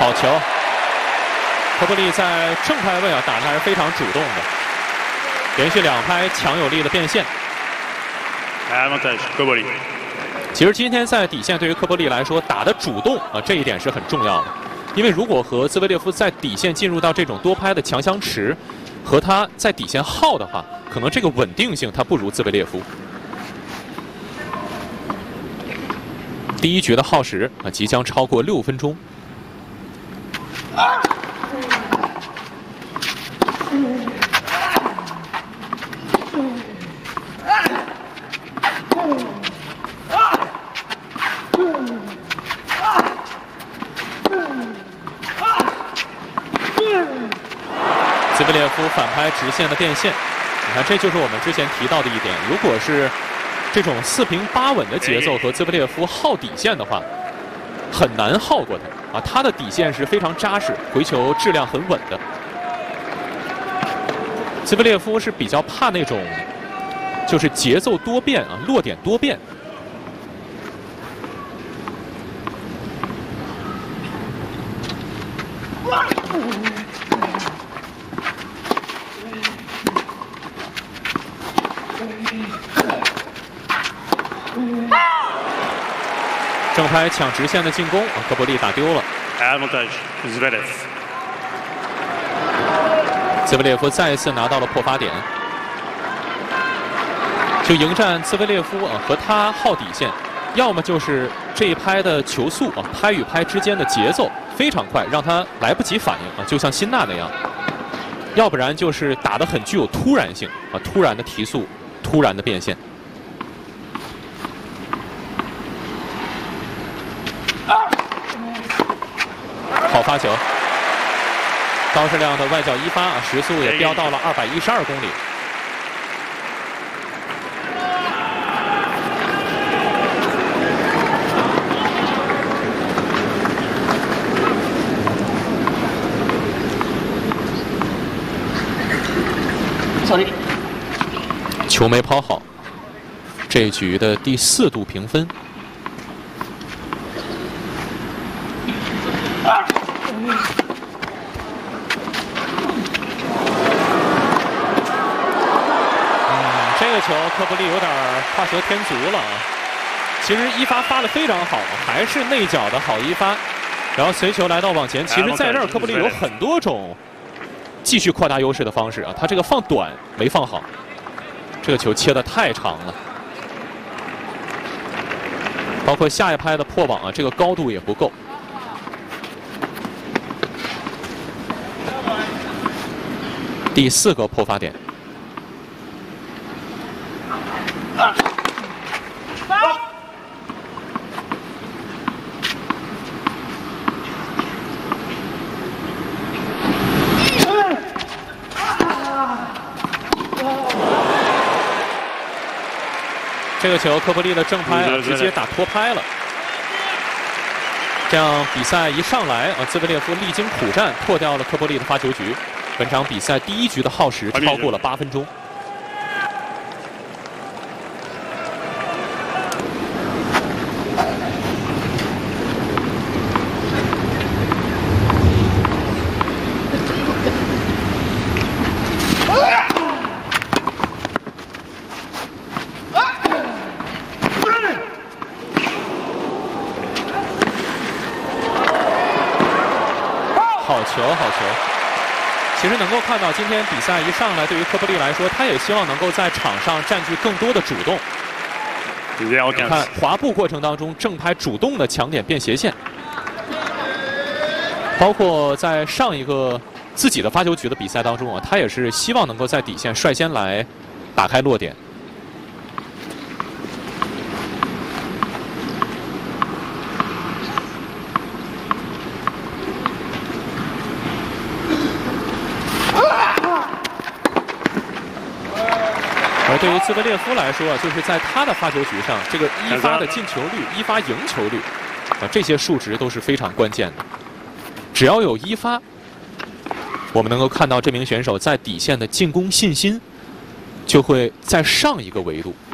好球！科波利在正拍位打得还是非常主动的，连续2拍强有力的变现。 Advantage 科波利。 其实今天在底线对于科波利来说打得主动这一点是很重要的，因为如果和兹维列夫在底线进入到这种多拍的强相持，和他在底线耗的话，可能这个稳定性他不如兹维列夫。第1局的耗时即将超过6分钟。兹维列夫反拍直线的变现，你看，这就是我们之前提到的一点。如果是这种4平8稳的节奏和兹维列夫耗底线的话，很难耗过他他的底线是非常扎实，回球质量很稳的。兹维列夫是比较怕那种就是节奏多变落点多变。正拍抢直线的进攻，科波利打丢了。 Advantage Zverev。 兹维列夫再一次拿到了破发点，就迎战兹维列夫和他耗底线，要么就是这一拍的球速拍与拍之间的节奏非常快，让他来不及反应就像辛纳那样；要不然就是打得很具有突然性突然的提速，突然的变现。好发球，高质量的外角1发时速也飙到了212公里。球没抛好，这一局的第4度评分。这个球科波利有点画蛇添足了其实1发发得非常好，还是内角的好1发，然后随球来到网前。其实在这儿科波利有很多种继续扩大优势的方式他这个放短没放好，这个球切得太长了，包括下一拍的破网这个高度也不够。第4个破发点。这个球科波利的正拍直接打脱拍了，这样比赛一上来兹维列夫历经苦战破掉了科波利的发球局。本场比赛第1局的耗时超过了8分钟。好球，好球！其实能够看到，今天比赛一上来，对于科波利来说，他也希望能够在场上占据更多的主动。你看滑步过程当中，正拍主动的抢点变斜线，包括在上一个自己的发球局的比赛当中他也是希望能够在底线率先来打开落点。而对于兹维列夫来说就是在他的发球局上，这个1发的进球率、1发赢球率这些数值都是非常关键的。只要有1发，我们能够看到这名选手在底线的进攻信心就会再上一个维度。